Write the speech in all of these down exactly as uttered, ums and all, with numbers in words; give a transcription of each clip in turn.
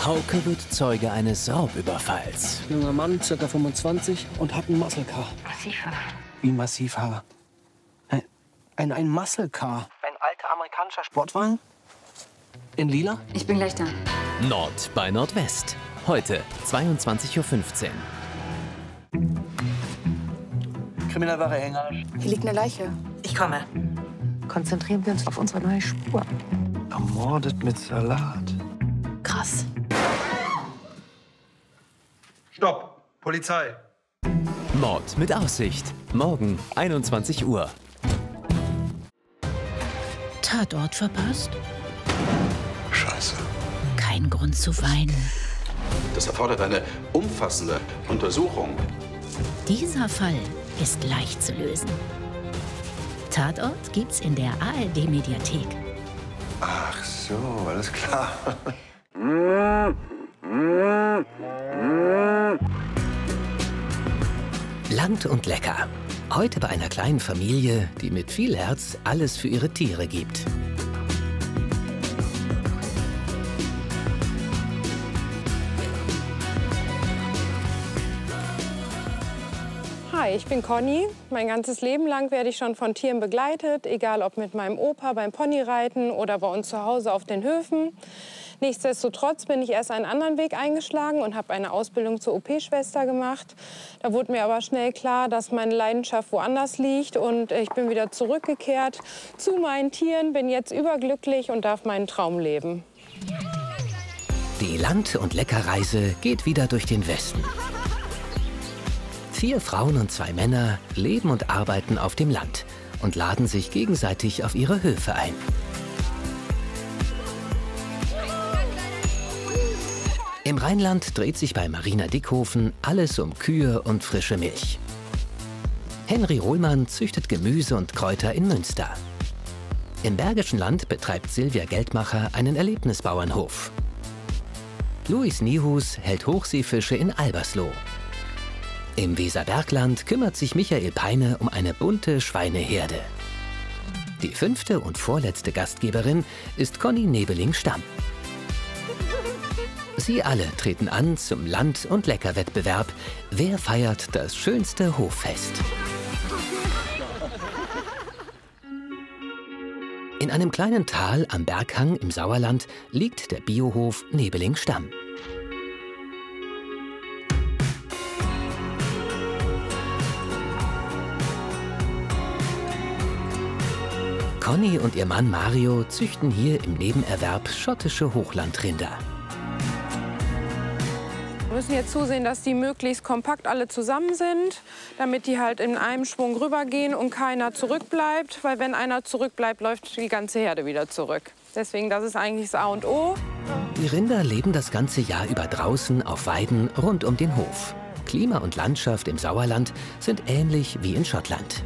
Hauke wird Zeuge eines Raubüberfalls. Junger Mann, circa fünfundzwanzig, und hat ein Muscle Car. Massivhaar. Wie Massivhaar? Ein, ein, ein Muscle Car. Ein alter amerikanischer Sportwagen? In lila? Ich bin gleich da. Nord bei Nordwest. Heute zweiundzwanzig Uhr fünfzehn. Kriminalware Hänger. Hier liegt eine Leiche. Ich komme. Konzentrieren wir uns auf unsere neue Spur. Ermordet mit Salat. Krass. Stopp! Polizei! Mord mit Aussicht. Morgen einundzwanzig Uhr. Tatort verpasst? Scheiße. Kein Grund zu weinen. Das erfordert eine umfassende Untersuchung. Dieser Fall ist leicht zu lösen. Tatort gibt's in der A R D-Mediathek. Ach so, alles klar. Land und lecker. Heute bei einer kleinen Familie, die mit viel Herz alles für ihre Tiere gibt. Hi, ich bin Conny. Mein ganzes Leben lang werde ich schon von Tieren begleitet, egal ob mit meinem Opa beim Ponyreiten oder bei uns zu Hause auf den Höfen. Nichtsdestotrotz bin ich erst einen anderen Weg eingeschlagen und habe eine Ausbildung zur O P-Schwester gemacht. Da wurde mir aber schnell klar, dass meine Leidenschaft woanders liegt, und ich bin wieder zurückgekehrt zu meinen Tieren, bin jetzt überglücklich und darf meinen Traum leben. Die Land- und Leckerreise geht wieder durch den Westen. Vier Frauen und zwei Männer leben und arbeiten auf dem Land und laden sich gegenseitig auf ihre Höfe ein. Im Rheinland dreht sich bei Marina Dickhofen alles um Kühe und frische Milch. Henry Rohlmann züchtet Gemüse und Kräuter in Münster. Im Bergischen Land betreibt Silvia Geldmacher einen Erlebnisbauernhof. Luis Nihus hält Hochseefische in Albersloh. Im Weserbergland kümmert sich Michael Peine um eine bunte Schweineherde. Die fünfte und vorletzte Gastgeberin ist Conny Nebeling-Stamm. Sie alle treten an zum Land- und Leckerwettbewerb. Wer feiert das schönste Hoffest? In einem kleinen Tal am Berghang im Sauerland liegt der Biohof Nebeling-Stamm. Conny und ihr Mann Mario züchten hier im Nebenerwerb schottische Hochlandrinder. Wir müssen jetzt zusehen, dass die möglichst kompakt alle zusammen sind, damit die halt in einem Schwung rübergehen und keiner zurückbleibt. Weil wenn einer zurückbleibt, läuft die ganze Herde wieder zurück. Deswegen, das ist eigentlich das A und O. Die Rinder leben das ganze Jahr über draußen auf Weiden rund um den Hof. Klima und Landschaft im Sauerland sind ähnlich wie in Schottland.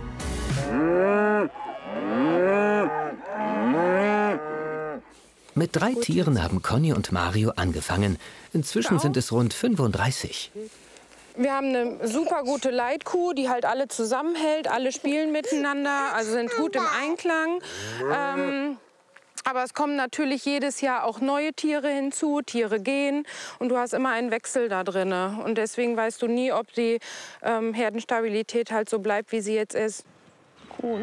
Mit drei Tieren haben Conny und Mario angefangen. Inzwischen sind es rund fünfunddreißig. Wir haben eine super gute Leitkuh, die halt alle zusammenhält. Alle spielen miteinander, also sind gut im Einklang. Ähm, aber es kommen natürlich jedes Jahr auch neue Tiere hinzu. Tiere gehen und du hast immer einen Wechsel da drin. Und deswegen weißt du nie, ob die ähm, Herdenstabilität halt so bleibt, wie sie jetzt ist. Cool.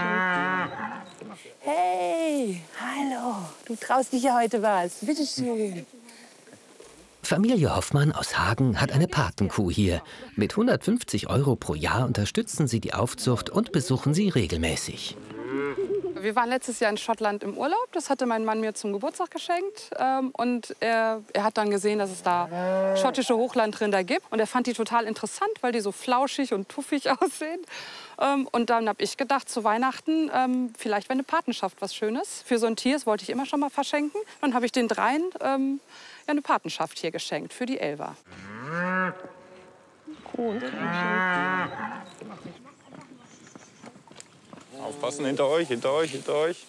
Hey, hallo. Du traust dich ja heute was. Bitte schön. Familie Hoffmann aus Hagen hat eine Patenkuh hier. Mit hundertfünfzig Euro pro Jahr unterstützen sie die Aufzucht und besuchen sie regelmäßig. Wir waren letztes Jahr in Schottland im Urlaub. Das hatte mein Mann mir zum Geburtstag geschenkt. Und er, er hat dann gesehen, dass es da schottische Hochlandrinder gibt. Und er fand die total interessant, weil die so flauschig und tuffig aussehen. Und dann habe ich gedacht, zu Weihnachten, vielleicht wäre eine Patenschaft was Schönes. Für so ein Tier, das wollte ich immer schon mal verschenken. Dann habe ich den dreien ähm, ja, eine Patenschaft hier geschenkt für die Elva. Cool. Aufpassen, hinter euch, hinter euch, hinter euch.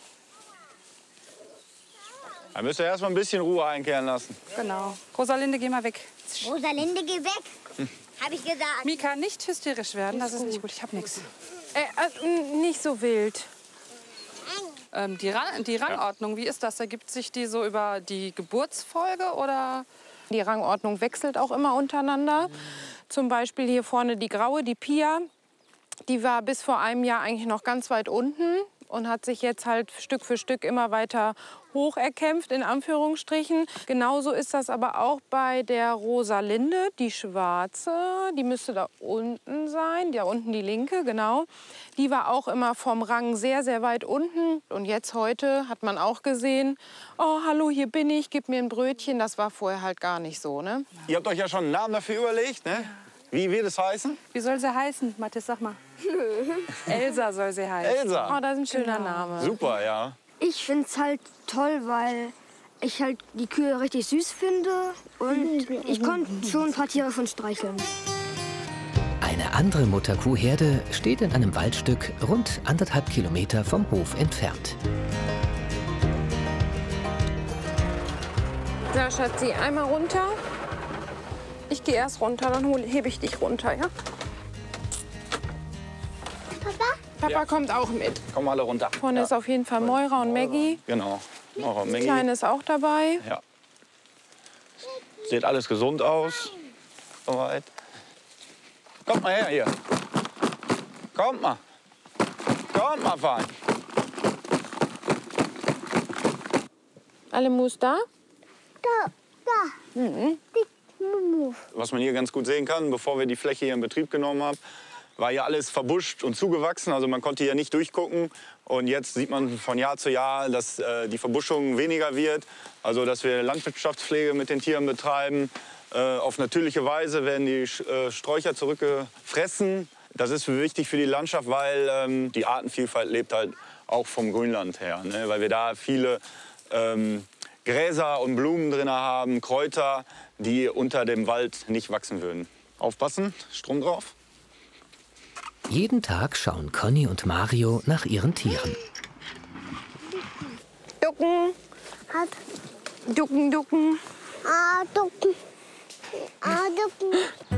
Da müsst ihr erst mal ein bisschen Ruhe einkehren lassen. Genau. Rosalinde, geh mal weg. Rosalinde, geh weg. Hm. Hab ich gesagt. Mika, nicht hysterisch werden, das ist nicht gut. Ich hab nichts. Äh, äh, nicht so wild. Ähm, die, Rang, die Rangordnung, wie ist das? Ergibt sich die so über die Geburtsfolge oder? Die Rangordnung wechselt auch immer untereinander. Mhm. Zum Beispiel hier vorne die Graue, die Pia. Die war bis vor einem Jahr eigentlich noch ganz weit unten und hat sich jetzt halt Stück für Stück immer weiter hoch erkämpft, in Anführungsstrichen. Genauso ist das aber auch bei der Rosalinde, die schwarze. Die müsste da unten sein, da unten die linke, genau. Die war auch immer vom Rang sehr, sehr weit unten. Und jetzt heute hat man auch gesehen, oh, hallo, hier bin ich, gib mir ein Brötchen. Das war vorher halt gar nicht so, ne? Ihr habt euch ja schon einen Namen dafür überlegt, ne? Wie wird es heißen? Wie soll sie heißen? Mathis, sag mal. Elsa soll sie heißen. Elsa. Oh, das ist ein schöner Genau. Name. Super, ja. Ich finde es halt toll, weil ich halt die Kühe richtig süß finde. Und ich konnte schon ein paar Tiere von streicheln. Eine andere Mutterkuhherde steht in einem Waldstück rund anderthalb Kilometer vom Hof entfernt. So, Schatzi, einmal runter. Ich gehe erst runter, dann hol, hebe ich dich runter, ja? Papa? Papa Ja. kommt auch mit. Kommen alle runter. Vorne ja. ist auf jeden Fall Moira und Maggie. Genau. Moira und Die Maggie. Kleine ist auch dabei. Ja. Sieht alles gesund aus. Soweit. Kommt mal her hier. Kommt mal. Kommt mal, Fein. Alle Mus da? Da, da. Mhm. Was man hier ganz gut sehen kann, bevor wir die Fläche hier in Betrieb genommen haben, war hier alles verbuscht und zugewachsen. Also man konnte hier nicht durchgucken. Und jetzt sieht man von Jahr zu Jahr, dass äh, die Verbuschung weniger wird. Also dass wir Landwirtschaftspflege mit den Tieren betreiben. Äh, auf natürliche Weise werden die äh, Sträucher zurückgefressen. Das ist wichtig für die Landschaft, weil ähm, die Artenvielfalt lebt halt auch vom Grünland her. Ne? Weil wir da viele ähm, Gräser und Blumen drin haben, Kräuter, die unter dem Wald nicht wachsen würden. Aufpassen, Strom drauf. Jeden Tag schauen Conny und Mario nach ihren Tieren. Ducken. Hat. Ducken, ducken. Ah, ducken. Ah, ducken.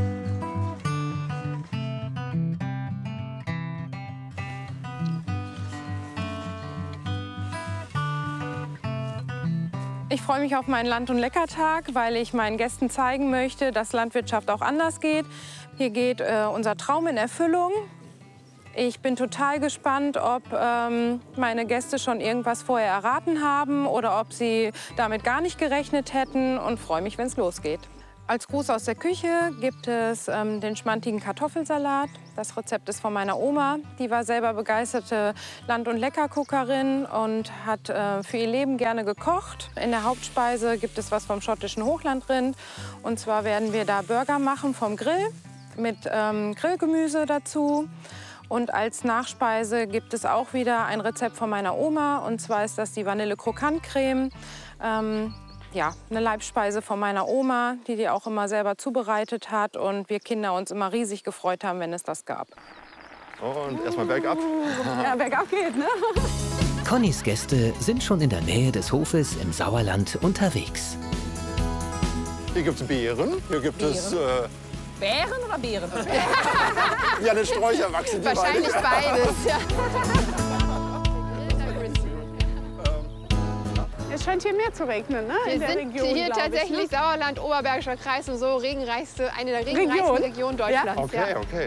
Ich freue mich auf meinen Land- und Leckertag, weil ich meinen Gästen zeigen möchte, dass Landwirtschaft auch anders geht. Hier geht äh, unser Traum in Erfüllung. Ich bin total gespannt, ob ähm, meine Gäste schon irgendwas vorher erraten haben oder ob sie damit gar nicht gerechnet hätten, und freue mich, wenn es losgeht. Als Gruß aus der Küche gibt es ähm, den schmantigen Kartoffelsalat. Das Rezept ist von meiner Oma. Die war selber begeisterte Land- und Leckerguckerin und hat äh, für ihr Leben gerne gekocht. In der Hauptspeise gibt es was vom schottischen Hochlandrind. Und zwar werden wir da Burger machen vom Grill mit ähm, Grillgemüse dazu. Und als Nachspeise gibt es auch wieder ein Rezept von meiner Oma. Und zwar ist das die Vanille-Krokant-Creme. Ähm, ja, eine Leibspeise von meiner Oma, die die auch immer selber zubereitet hat. Und wir Kinder uns immer riesig gefreut haben, wenn es das gab. Und erstmal bergab. Ja, bergab geht, ne? Connys Gäste sind schon in der Nähe des Hofes im Sauerland unterwegs. Hier gibt es Beeren, hier gibt es... Äh, Bären oder Beeren? ja, eine Sträucher wachsen die Wahrscheinlich beide. beides, ja. Es scheint hier mehr zu regnen, ne? Wir in der sind Region, hier glaub tatsächlich ich, ne? Sauerland, Oberbergischer Kreis und so regenreichste, eine der regenreichsten Region? Regionen Deutschlands. Okay, ja. okay.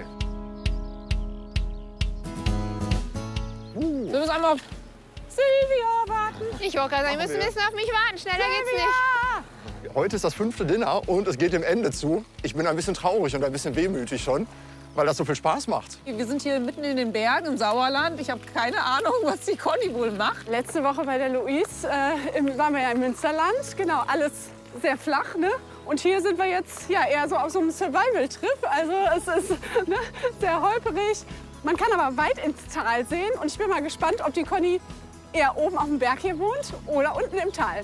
Wir müssen einmal auf Silvia warten. Ich wollte gerade sagen, wir müssen ein bisschen auf mich warten. Schneller geht's nicht. Heute ist das fünfte Dinner und es geht dem Ende zu. Ich bin ein bisschen traurig und ein bisschen wehmütig schon, weil das so viel Spaß macht. Wir sind hier mitten in den Bergen im Sauerland. Ich habe keine Ahnung, was die Conny wohl macht. Letzte Woche bei der Luise äh, im, waren wir ja im Münsterland. Genau, alles sehr flach, ne? Und hier sind wir jetzt ja eher so auf so einem Survival-Trip. Also es ist ne, sehr holperig. Man kann aber weit ins Tal sehen. Und ich bin mal gespannt, ob die Conny eher oben auf dem Berg hier wohnt oder unten im Tal.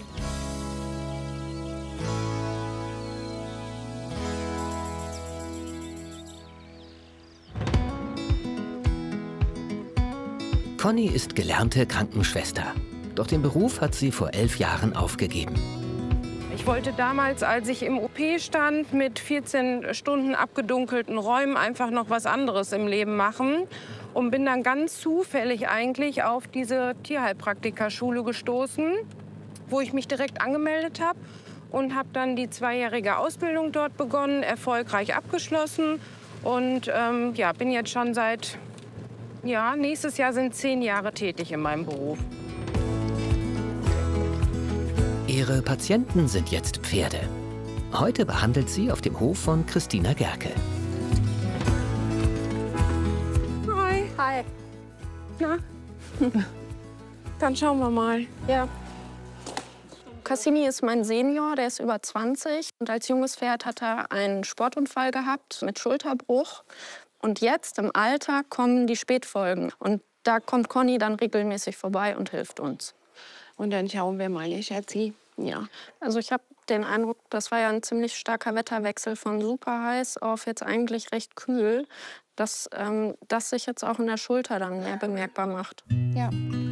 Conny ist gelernte Krankenschwester. Doch den Beruf hat sie vor elf Jahren aufgegeben. Ich wollte damals, als ich im O P stand, mit vierzehn Stunden abgedunkelten Räumen einfach noch was anderes im Leben machen. Und bin dann ganz zufällig eigentlich auf diese Tierheilpraktikerschule gestoßen, wo ich mich direkt angemeldet habe. Und habe dann die zweijährige Ausbildung dort begonnen, erfolgreich abgeschlossen. Und ähm, ja, bin jetzt schon seit, ja, nächstes Jahr sind zehn Jahre tätig in meinem Beruf. Ihre Patienten sind jetzt Pferde. Heute behandelt sie auf dem Hof von Christina Gerke. Hi. Hi. Na? Dann schauen wir mal. Ja. Cassini ist mein Senior, der ist über zwanzig. Und als junges Pferd hat er einen Sportunfall gehabt mit Schulterbruch. Und jetzt im Alter kommen die Spätfolgen. Und da kommt Conny dann regelmäßig vorbei und hilft uns. Und dann schauen wir mal, ihr Schatzi. Ja, also ich habe den Eindruck, das war ja ein ziemlich starker Wetterwechsel von super heiß auf jetzt eigentlich recht kühl, dass ähm, das sich jetzt auch in der Schulter dann mehr bemerkbar macht. Ja.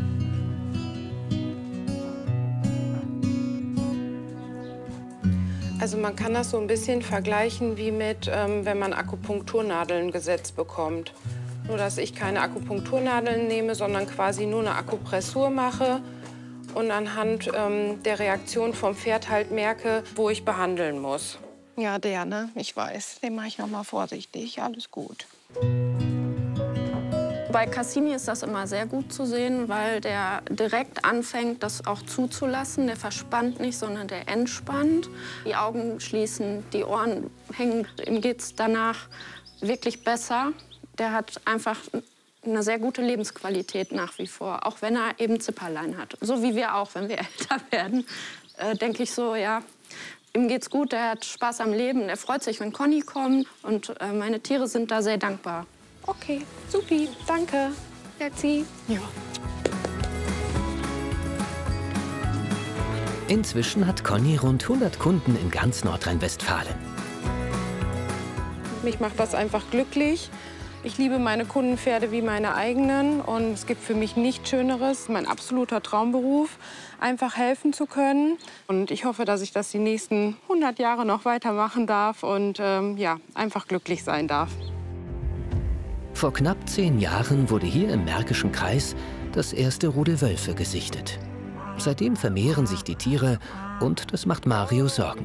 Also man kann das so ein bisschen vergleichen wie mit, ähm, wenn man Akupunkturnadeln gesetzt bekommt. Nur, dass ich keine Akupunkturnadeln nehme, sondern quasi nur eine Akupressur mache und anhand ähm, der Reaktion vom Pferd halt merke, wo ich behandeln muss. Ja, der, ne? Ich weiß. Den mache ich noch mal vorsichtig. Alles gut. Bei Cassini ist das immer sehr gut zu sehen, weil der direkt anfängt, das auch zuzulassen. Der verspannt nicht, sondern der entspannt. Die Augen schließen, die Ohren hängen. Ihm geht's danach wirklich besser. Der hat einfach eine sehr gute Lebensqualität nach wie vor, auch wenn er eben Zipperlein hat. So wie wir auch, wenn wir älter werden, äh, denke ich so, ja, ihm geht's gut, er hat Spaß am Leben. Er freut sich, wenn Conny kommt und äh, meine Tiere sind da sehr dankbar. Okay, supi, danke. Letzi. Ja. Inzwischen hat Conny rund hundert Kunden in ganz Nordrhein-Westfalen. Mich macht das einfach glücklich. Ich liebe meine Kundenpferde wie meine eigenen. Und es gibt für mich nichts Schöneres, mein absoluter Traumberuf, einfach helfen zu können. Und ich hoffe, dass ich das die nächsten hundert Jahre noch weitermachen darf und ähm, ja, einfach glücklich sein darf. Vor knapp zehn Jahren wurde hier im Märkischen Kreis das erste Rudel Wölfe gesichtet. Seitdem vermehren sich die Tiere und das macht Mario Sorgen.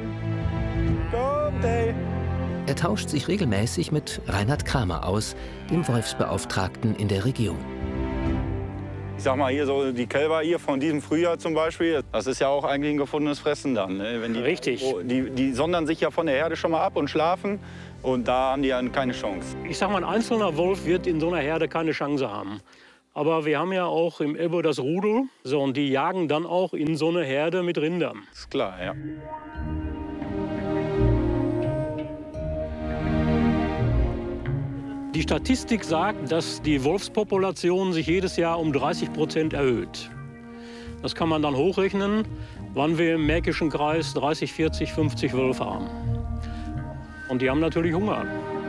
Er tauscht sich regelmäßig mit Reinhard Kramer aus, dem Wolfsbeauftragten in der Region. Ich sag mal, hier so die Kälber hier von diesem Frühjahr zum Beispiel, das ist ja auch eigentlich ein gefundenes Fressen dann. Ne? Wenn die, Richtig. Die, die sondern sich ja von der Herde schon mal ab und schlafen und da haben die ja keine Chance. Ich sag mal, ein einzelner Wolf wird in so einer Herde keine Chance haben. Aber wir haben ja auch im Elbe das Rudel, so, und die jagen dann auch in so eine Herde mit Rindern. Ist klar, ja. Die Statistik sagt, dass die Wolfspopulation sich jedes Jahr um dreißig Prozent erhöht. Das kann man dann hochrechnen, wann wir im Märkischen Kreis dreißig, vierzig, fünfzig Wölfe haben. Und die haben natürlich Hunger.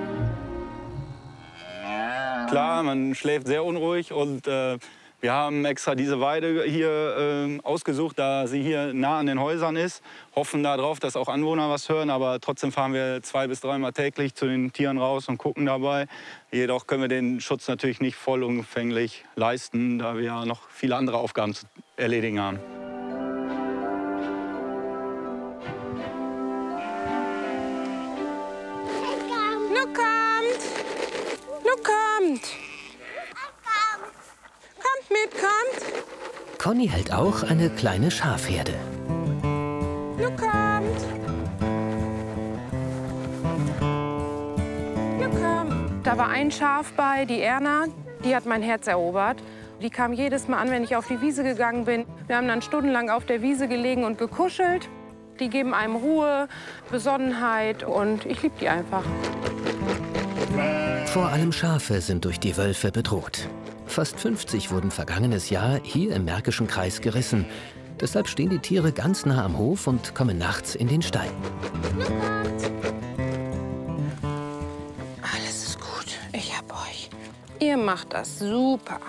Klar, man schläft sehr unruhig und äh, wir haben extra diese Weide hier äh, ausgesucht, da sie hier nah an den Häusern ist. Hoffen darauf, dass auch Anwohner was hören, aber trotzdem fahren wir zwei bis dreimal täglich zu den Tieren raus und gucken dabei. Jedoch können wir den Schutz natürlich nicht vollumfänglich leisten, da wir ja noch viele andere Aufgaben zu erledigen haben. Nu kommt! Nu kommt! Kommt mit, kommt! Conny hält auch eine kleine Schafherde. Nu kommt! Nu kommt! Da war ein Schaf bei, die Erna, die hat mein Herz erobert. Die kam jedes Mal an, wenn ich auf die Wiese gegangen bin. Wir haben dann stundenlang auf der Wiese gelegen und gekuschelt. Die geben einem Ruhe, Besonnenheit und ich liebe die einfach. Vor allem Schafe sind durch die Wölfe bedroht. Fast fünfzig wurden vergangenes Jahr hier im Märkischen Kreis gerissen. Deshalb stehen die Tiere ganz nah am Hof und kommen nachts in den Stall. Alles ist gut, ich hab euch. Ihr macht das super.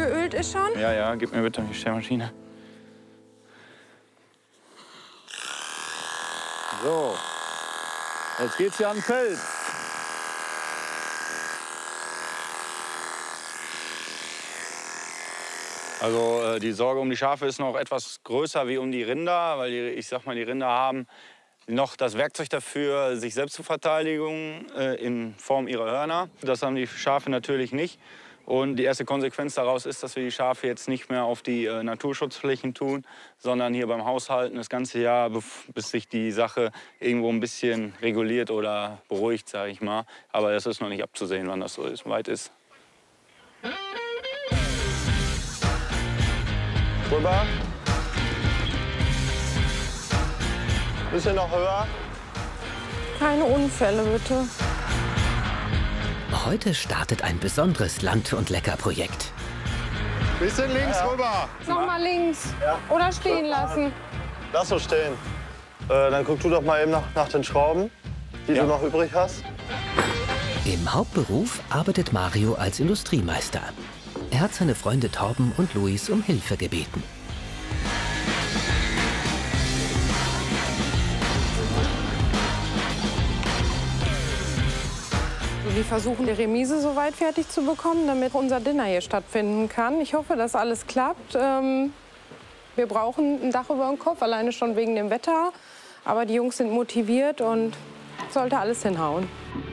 geölt ist schon? Ja, ja, gib mir bitte die Stellmaschine. So, jetzt geht's hier an den Feld. Also äh, die Sorge um die Schafe ist noch etwas größer wie um die Rinder, weil die, ich sag mal, die Rinder haben noch das Werkzeug dafür, sich selbst zu verteidigen äh, in Form ihrer Hörner. Das haben die Schafe natürlich nicht. Und die erste Konsequenz daraus ist, dass wir die Schafe jetzt nicht mehr auf die äh, Naturschutzflächen tun, sondern hier beim Haushalten das ganze Jahr, bis sich die Sache irgendwo ein bisschen reguliert oder beruhigt, sage ich mal. Aber das ist noch nicht abzusehen, wann das so ist, weit ist. Rüber. Bisschen noch höher. Keine Unfälle, bitte. Heute startet ein besonderes Land- und Lecker-Projekt. Bisschen links ja, ja. rüber. Noch mal links. Ja. Oder stehen lassen. Lass so stehen. Äh, dann guck du doch mal eben nach, nach den Schrauben, die ja. du noch übrig hast. Im Hauptberuf arbeitet Mario als Industriemeister. Er hat seine Freunde Torben und Luis um Hilfe gebeten. Wir versuchen, die Remise so weit fertig zu bekommen, damit unser Dinner hier stattfinden kann. Ich hoffe, dass alles klappt. Ähm, wir brauchen ein Dach über dem Kopf, alleine schon wegen dem Wetter. Aber die Jungs sind motiviert und sollte alles hinhauen.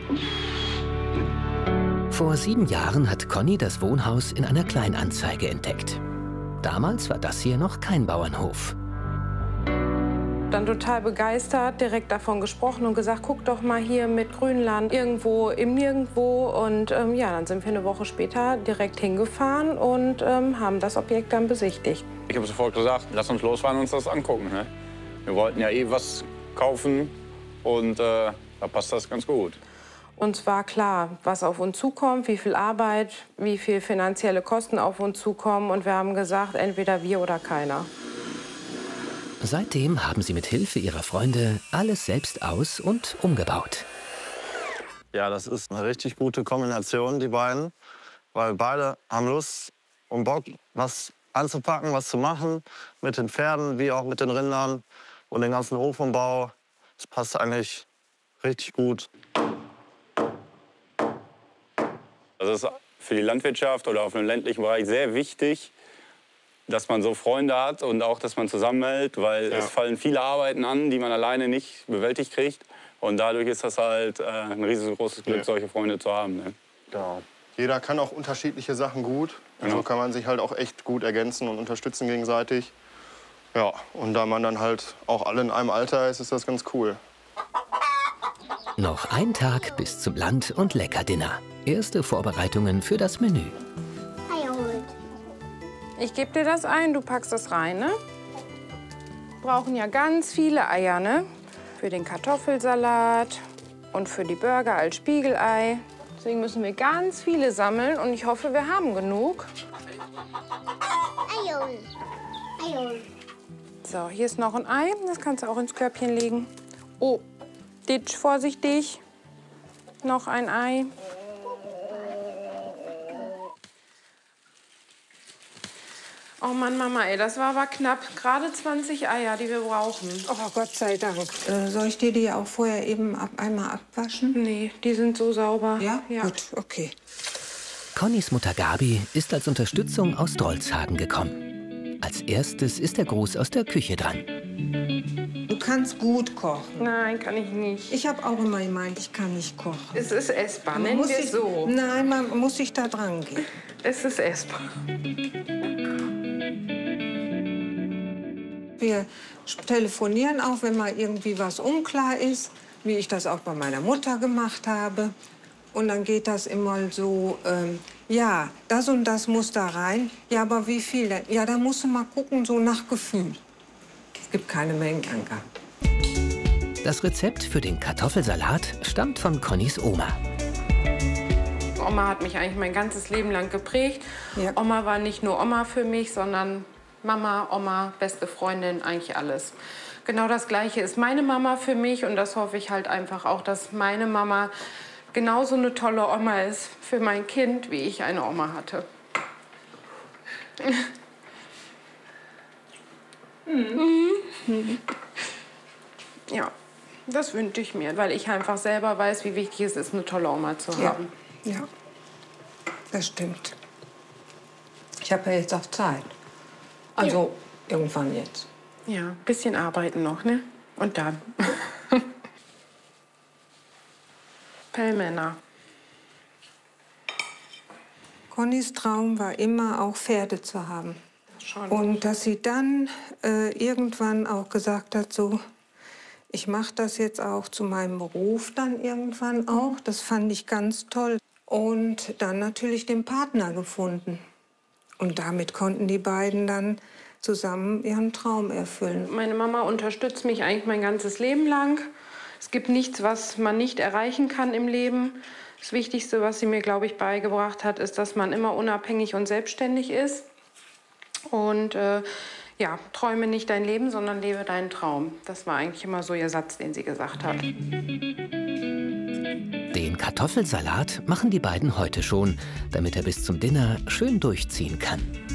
Vor sieben Jahren hat Conny das Wohnhaus in einer Kleinanzeige entdeckt. Damals war das hier noch kein Bauernhof. Dann total begeistert, direkt davon gesprochen und gesagt, guck doch mal hier mit Grünland irgendwo im Nirgendwo. Und ähm, ja, dann sind wir eine Woche später direkt hingefahren und ähm, haben das Objekt dann besichtigt. Ich habe sofort gesagt, lass uns losfahren und uns das angucken. Ne? Wir wollten ja eh was kaufen und äh, da passt das ganz gut. Uns war klar, was auf uns zukommt, wie viel Arbeit, wie viel finanzielle Kosten auf uns zukommen. Und wir haben gesagt, entweder wir oder keiner. Seitdem haben sie mit Hilfe ihrer Freunde alles selbst aus- und umgebaut. Ja, das ist eine richtig gute Kombination, die beiden. Weil beide haben Lust und Bock, was anzupacken, was zu machen. Mit den Pferden, wie auch mit den Rindern und den ganzen Hofumbau. Das passt eigentlich richtig gut. Das ist für die Landwirtschaft oder auf dem ländlichen Bereich sehr wichtig, dass man so Freunde hat und auch, dass man zusammenhält, weil ja. es fallen viele Arbeiten an, die man alleine nicht bewältigt kriegt. Und dadurch ist das halt äh, ein riesengroßes Glück, ja. solche Freunde zu haben. Ne? Genau. Jeder kann auch unterschiedliche Sachen gut. Genau. So kann man sich halt auch echt gut ergänzen und unterstützen gegenseitig. Ja, und da man dann halt auch alle in einem Alter ist, ist das ganz cool. Noch ein Tag bis zum Land- und Lecker-Dinner. Erste Vorbereitungen für das Menü. Ich gebe dir das ein, du packst das rein, ne? Wir brauchen ja ganz viele Eier, ne? Für den Kartoffelsalat und für die Burger als Spiegelei. Deswegen müssen wir ganz viele sammeln und ich hoffe, wir haben genug. So, hier ist noch ein Ei, das kannst du auch ins Körbchen legen. Oh, Ditch, vorsichtig. Noch ein Ei. Oh Mann, Mama, ey, das war aber knapp. Gerade zwanzig Eier, die wir brauchen. Oh, Gott sei Dank. Äh, soll ich dir die auch vorher eben ab, einmal abwaschen? Nee, die sind so sauber. Ja? Ja. Gut, okay. Connys Mutter Gabi ist als Unterstützung aus Drolshagen gekommen. Als erstes ist der Gruß aus der Küche dran. Du kannst gut kochen. Nein, kann ich nicht. Ich habe auch immer gemeint, ich kann nicht kochen. Es ist essbar, nennen wir es so. Nein, man muss sich da dran gehen. Es ist essbar. Wir telefonieren auch, wenn mal irgendwie was unklar ist, wie ich das auch bei meiner Mutter gemacht habe. Und dann geht das immer so, ähm, ja, das und das muss da rein. Ja, aber wie viel denn? Ja, da musst du mal gucken, so nach Gefühl. Es gibt keine Mengenangabe. Das Rezept für den Kartoffelsalat stammt von Connys Oma. Oma hat mich eigentlich mein ganzes Leben lang geprägt. Ja. Oma war nicht nur Oma für mich, sondern Mama, Oma, beste Freundin, eigentlich alles. Genau das Gleiche ist meine Mama für mich und das hoffe ich halt einfach auch, dass meine Mama genauso eine tolle Oma ist für mein Kind, wie ich eine Oma hatte. Mhm. Mhm. Ja, das wünsche ich mir, weil ich einfach selber weiß, wie wichtig es ist, eine tolle Oma zu haben. Ja, ja. Das stimmt. Ich habe ja jetzt auch Zeit. Also ja. Irgendwann jetzt. Ja, ein bisschen arbeiten noch, ne? Und dann. Pellmänner. Connys Traum war immer, auch Pferde zu haben. Schon. Und dass sie dann äh, irgendwann auch gesagt hat, so, ich mache das jetzt auch zu meinem Beruf dann irgendwann auch. Das fand ich ganz toll. Und dann natürlich den Partner gefunden. Und damit konnten die beiden dann zusammen ihren Traum erfüllen. Meine Mama unterstützt mich eigentlich mein ganzes Leben lang. Es gibt nichts, was man nicht erreichen kann im Leben. Das Wichtigste, was sie mir, glaube ich, beigebracht hat, ist, dass man immer unabhängig und selbstständig ist. Und äh, ja, träume nicht dein Leben, sondern lebe deinen Traum. Das war eigentlich immer so ihr Satz, den sie gesagt hat. Den Kartoffelsalat machen die beiden heute schon, damit er bis zum Dinner schön durchziehen kann.